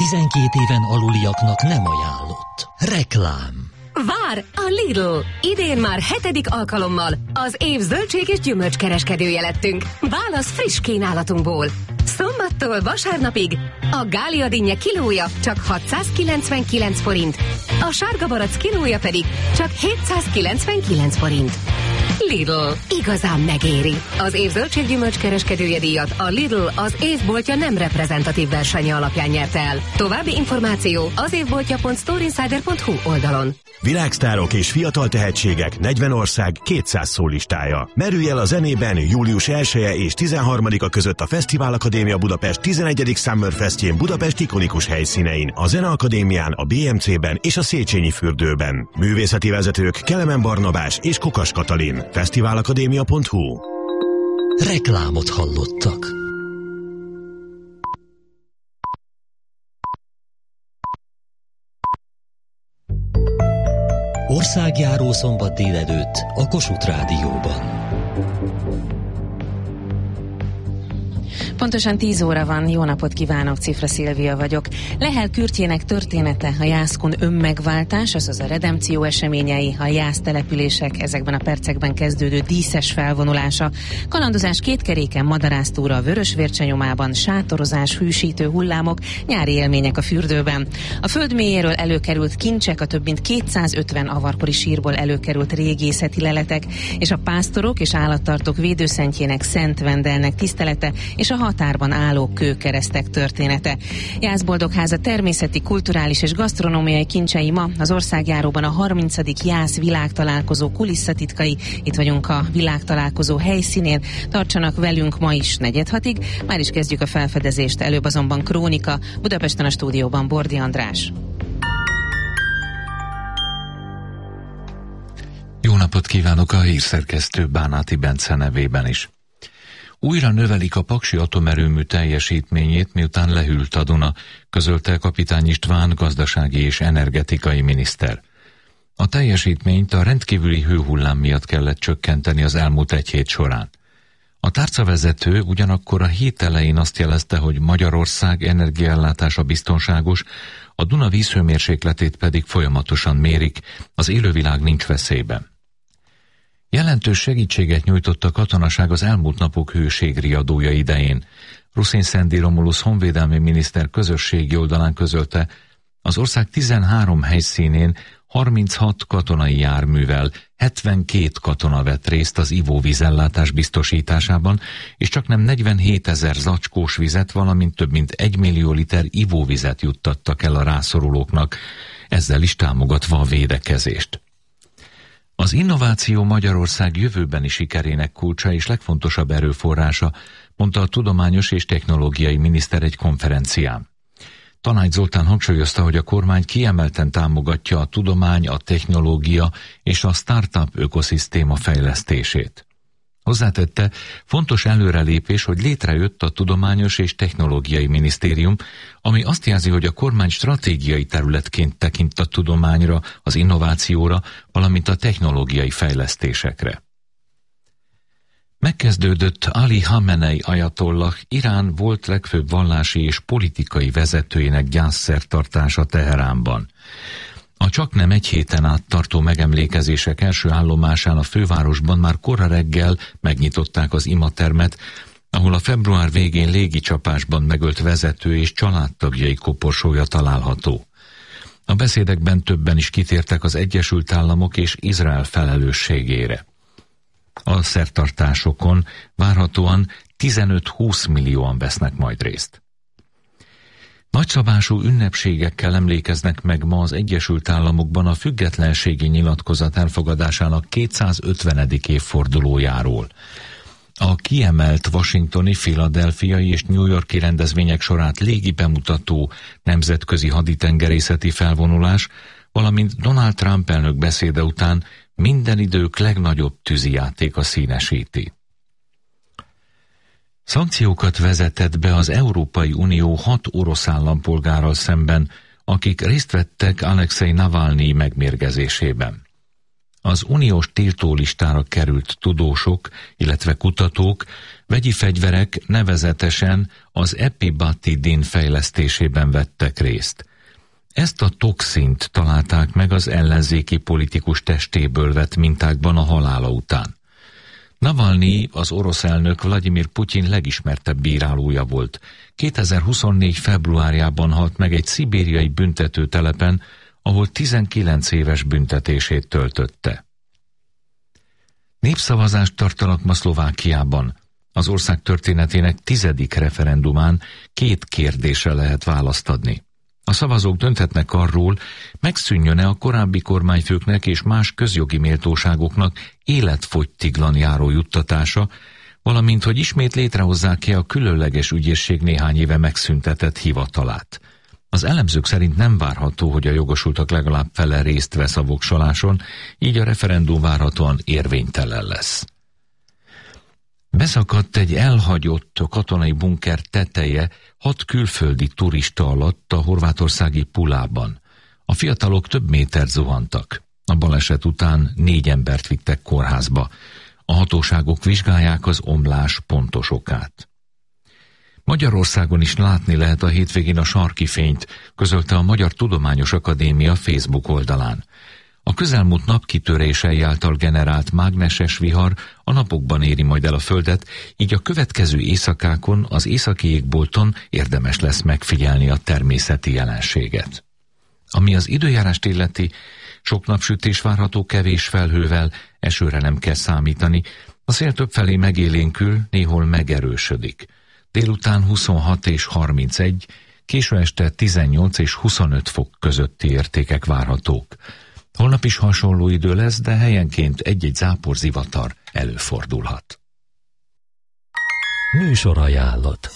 12 éven aluliaknak nem ajánlott. Reklám. Vár a Lidl! Idén már 7. alkalommal az év zöldség és gyümölcskereskedője lettünk. Válasz friss kínálatunkból. Szombattól vasárnapig a Gália dinnye kilója csak 699 forint, a sárga barack kilója pedig csak 799 forint. Lidl, igazán megéri. Az év zöldséggyümölcskereskedője díjat a Lidl az évboltja nem reprezentatív versenye alapján nyerte el. További információ az évboltja.storeinsider.hu oldalon. Világsztárok és fiatal tehetségek 40 ország 200 szólistája. Merülj el a zenében július 1-e és 13-a között a Fesztivál Akadémia Budapest 11. Summer Festjén Budapest ikonikus helyszínein, a Zeneakadémián, a BMC-ben és a Széchenyi fürdőben. Művészeti vezetők Kelemen Barnabás és Kokas Katalin. Fesztiválakadémia.hu. Reklámot hallottak. Országjáró szombat délelőtt a Kossuth Rádióban. Pontosan 10 óra van, jó napot kívánok, Cifra Szilvia vagyok. Lehel Kürtjének története, a jászkun önmegváltás, azaz a redempció eseményei, a jásztelepülések, ezekben a percekben kezdődő díszes felvonulása, kalandozás kétkeréken, madarásztúra a Vörösvércse nyomában, sátorozás, hűsítő hullámok, nyári élmények a fürdőben. A föld mélyéről előkerült kincsek, a több mint 250 avarkori sírból előkerült régészeti leletek, és a pásztorok és állattartók védőszentjének, Szent Vendelnek tisztelete, és a határban álló kőkeresztek története. Jászboldogháza természeti, kulturális és gasztronómiai kincsei ma az országjáróban a 30. Jász világtalálkozó kulisszatitkai. Itt vagyunk a világtalálkozó helyszínén. Tartsanak velünk ma is 4:30. Már is kezdjük a felfedezést, előbb azonban krónika. Budapesten a stúdióban Bordi András. Jó napot kívánok a hírszerkesztő Bánáti Bence nevében is. Újra növelik a paksi atomerőmű teljesítményét, miután lehűlt a Duna, közölte Kapitány István gazdasági és energetikai miniszter. A teljesítményt a rendkívüli hőhullám miatt kellett csökkenteni az elmúlt egy hét során. A tárcavezető ugyanakkor a hét elején azt jelezte, hogy Magyarország energiaellátása biztonságos, a Duna vízhőmérsékletét pedig folyamatosan mérik, az élővilág nincs veszélyben. Jelentős segítséget nyújtott a katonaság az elmúlt napok hőségriadója idején. Ruszin Szendi Romulusz honvédelmi miniszter közösségi oldalán közölte, az ország 13 helyszínén 36 katonai járművel 72 katona vett részt az ivóvízellátás biztosításában, és csaknem 47 000 zacskós vizet, valamint több mint 1 millió liter ivóvizet juttattak el a rászorulóknak, ezzel is támogatva a védekezést. Az innováció Magyarország jövőbeni sikerének kulcsa és legfontosabb erőforrása, mondta a tudományos és technológiai miniszter egy konferencián. Tanács Zoltán hangsúlyozta, hogy a kormány kiemelten támogatja a tudomány, a technológia és a startup ökoszisztéma fejlesztését. Hozzátette, fontos előrelépés, hogy létrejött a Tudományos és Technológiai Minisztérium, ami azt jelzi, hogy a kormány stratégiai területként tekint a tudományra, az innovációra, valamint a technológiai fejlesztésekre. Megkezdődött Ali Khamenei ajatollah, Irán volt legfőbb vallási és politikai vezetőjének gyászszertartása Teheránban. A csaknem egy héten át tartó megemlékezések első állomásán a fővárosban már kora reggel megnyitották az imatermet, ahol a február végén légicsapásban megölt vezető és családtagjai koporsója található. A beszédekben többen is kitértek az Egyesült Államok és Izrael felelősségére. A szertartásokon várhatóan 15-20 millióan vesznek majd részt. Nagyszabású ünnepségekkel emlékeznek meg ma az Egyesült Államokban a függetlenségi nyilatkozat elfogadásának 250. évfordulójáról. A kiemelt washingtoni, philadelphiai és New Yorki rendezvények sorát légi bemutató nemzetközi haditengerészeti felvonulás, valamint Donald Trump elnök beszéde után minden idők legnagyobb tűzijátéka színesíti. Szankciókat vezetett be az Európai Unió 6 orosz állampolgárral szemben, akik részt vettek Alexei Navalnyi megmérgezésében. Az uniós tiltólistára került tudósok, illetve kutatók Vegyi fegyverek, nevezetesen az epibatidin fejlesztésében vettek részt. Ezt a toxint találták meg az ellenzéki politikus testéből vett mintákban a halála után. Navalnyi, az orosz elnök Vladimir Putyin legismertebb bírálója volt. 2024. februárjában halt meg egy szibériai büntetőtelepen, ahol 19 éves büntetését töltötte. Népszavazást tartanak ma Szlovákiában. Az ország történetének 10. referendumán 2 kérdésre lehet választ adni. A szavazók dönthetnek arról, megszűnjön-e a korábbi kormányfőknek és más közjogi méltóságoknak életfogytiglan járó juttatása, valamint hogy ismét létrehozzák-e a különleges ügyészség néhány éve megszüntetett hivatalát. Az elemzők szerint nem várható, hogy a jogosultak legalább fele részt vesz a voksoláson, így a referendum várhatóan érvénytelen lesz. Beszakadt egy elhagyott katonai bunker teteje 6 külföldi turista alatt a horvátországi Pulában. A fiatalok több métert zuhantak. A baleset után 4 embert vittek kórházba. A hatóságok vizsgálják az omlás pontos okát. Magyarországon is látni lehet a hétvégén a sarki fényt, közölte a Magyar Tudományos Akadémia Facebook oldalán. A közelmúlt napkitörései által generált mágneses vihar a napokban éri majd el a Földet, így a következő éjszakákon az északi égbolton érdemes lesz megfigyelni a természeti jelenséget. Ami az időjárást illeti, sok napsütés várható kevés felhővel, esőre nem kell számítani, a szél többfelé megélénkül, néhol megerősödik. Délután 26 és 31, késő este 18 és 25 fok közötti értékek várhatók. Holnap is hasonló idő lesz, de helyenként egy-egy záporzivatar előfordulhat. Műsorajánlat.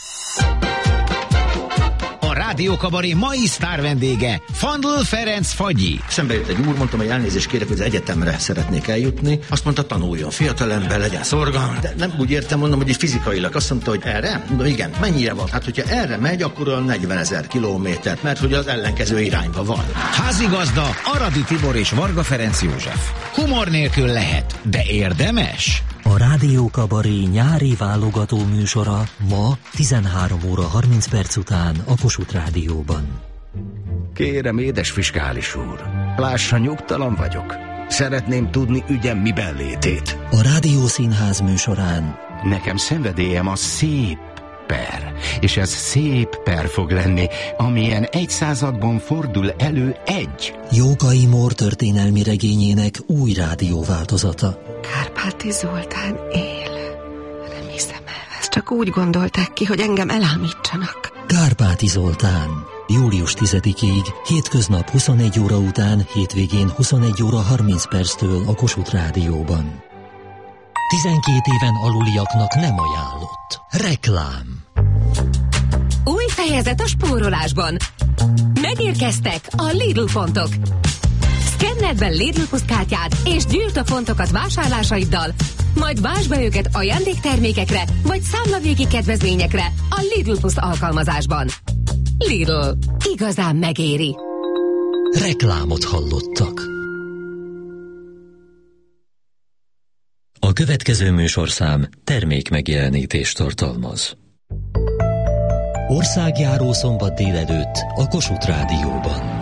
A Rádiókabaré mai sztár vendége Fandl Ferenc Fagyi. Szembe jött egy úr, mondtam, hogy elnézést kérek, hogy az egyetemre szeretnék eljutni. Azt mondta, tanuljon, fiatalember, legyen szorgalmas. De nem úgy értem, mondom, hogy fizikailag. Azt mondta, hogy erre? Mondom, igen, mennyire van? Hát, hogyha erre megy, akkor olyan 40 000 kilométer, mert hogy az ellenkező irányba van. Házigazda Aradi Tibor és Varga Ferenc József. Humor nélkül lehet, de érdemes. A Rádiókabaré nyári válogató műsora ma 13 óra 30 perc után a Kossuth Rádióban. Kérem, édes fiskális úr, lássa, nyugtalan vagyok. Szeretném tudni ügyem miben létét. A Rádiószínház műsorán Nekem szenvedélyem a szép per, és ez szép per fog lenni, amilyen 1 században fordul elő egy. Jókai Mór történelmi regényének új rádióváltozata. Kárpáti Zoltán él. Nem hiszem el, ezt csak úgy gondolták ki, hogy engem elámítsanak. Kárpáti Zoltán. Július 10-ig, hétköznap 21 óra után, hétvégén 21 óra 30 perctől a Kossuth Rádióban. 12 éven aluliaknak nem ajánlott. Reklám. Új fejezet a spórolásban. Megérkeztek a Lidl pontok. Szkenneld be Lidl Plus kártyád, és gyűjtsd a pontokat vásárlásaiddal, majd váltsd be őket ajándéktermékekre, vagy számlavégi kedvezményekre a Lidl Plus alkalmazásban. Lidl. Igazán megéri. Reklámot hallottak. A következő műsorszám termékmegjelenítést tartalmaz. Országjáró szombat délelőtt a Kossuth Rádióban.